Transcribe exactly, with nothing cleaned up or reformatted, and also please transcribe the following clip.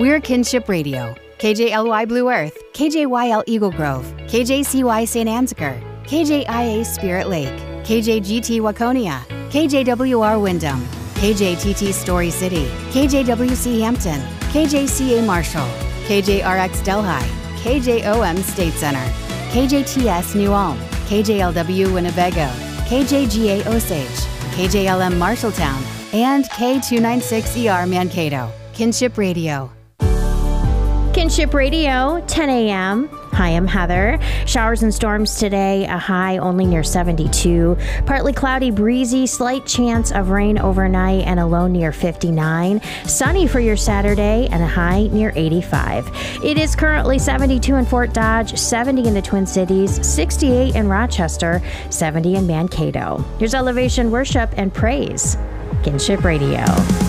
We're Kinship Radio, K J L Y Blue Earth, K J Y L Eagle Grove, K J C Y Saint Anziger, K J I A Spirit Lake, K J G T Waconia, K J W R Wyndham, K J T T Story City, K J W C Hampton, K J C A Marshall, K J R X Delhi, K J O M State Center, K J T S New Ulm, K J L W Winnebago, K J G A Osage, K J L M Marshalltown, and K two ninety-six E R Mankato. Kinship Radio. Kinship Radio, ten a.m. Hi, I'm Heather. Showers and storms today, a high only near seventy-two. Partly cloudy, breezy, slight chance of rain overnight and a low near fifty-nine. Sunny for your Saturday and a high near eighty-five. It is currently seventy-two in Fort Dodge, seventy in the Twin Cities, sixty-eight in Rochester, seventy in Mankato. Here's Elevation Worship and Praise. Kinship Radio.